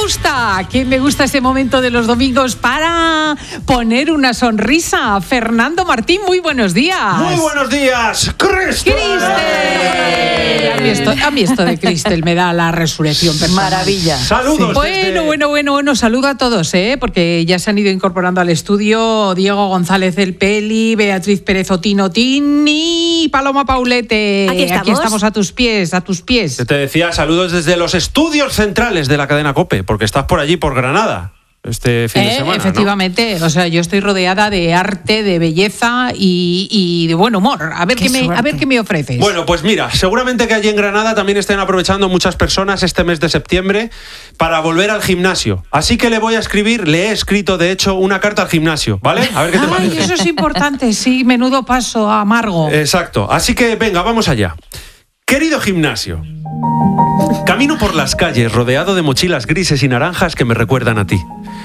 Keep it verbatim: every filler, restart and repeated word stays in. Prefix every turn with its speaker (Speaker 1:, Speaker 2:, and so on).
Speaker 1: gusta? ¿Quién le gusta este momento de los domingos para poner una sonrisa? Fernando Martín, muy buenos días.
Speaker 2: Muy buenos días, Cristel.
Speaker 1: ¡Cristel! A mí esto, a mí esto de Cristel me da la resurrección personal.
Speaker 3: Maravilla.
Speaker 2: Saludos.
Speaker 1: Sí. Bueno,
Speaker 2: desde...
Speaker 1: bueno, bueno, bueno, saludo a todos, ¿eh? Porque ya se han ido incorporando al estudio Diego González del Peli, Beatriz Pérez Otino Tini, Paloma Paulete.
Speaker 3: Aquí estamos.
Speaker 1: Aquí estamos a tus pies, a tus pies.
Speaker 2: Te decía saludos desde los estudios centrales de la cadena COPE, porque estás por allí, por Granada, este fin de
Speaker 1: Eh,
Speaker 2: semana,
Speaker 1: efectivamente,
Speaker 2: ¿no?
Speaker 1: O sea, yo estoy rodeada de arte, de belleza y, y de buen humor. A ver qué,
Speaker 3: Qué
Speaker 1: me, a
Speaker 3: suerte.
Speaker 1: ver qué me ofreces.
Speaker 2: Bueno, pues mira, seguramente que allí en Granada también estén aprovechando muchas personas este mes de septiembre para volver al gimnasio. Así que le voy a escribir, le he escrito de hecho una carta al gimnasio, ¿vale? A ver qué te
Speaker 1: Ay,
Speaker 2: parece.
Speaker 1: eso es importante, sí, menudo paso amargo.
Speaker 2: Exacto, así que venga, vamos allá. Querido gimnasio, camino por las calles rodeado de mochilas grises y naranjas que me recuerdan a ti.